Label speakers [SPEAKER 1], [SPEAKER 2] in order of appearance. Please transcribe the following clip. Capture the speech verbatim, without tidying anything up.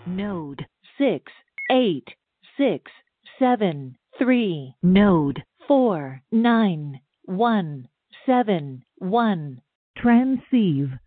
[SPEAKER 1] Node six eight six seven three. Node four nine one seven one. Transceive.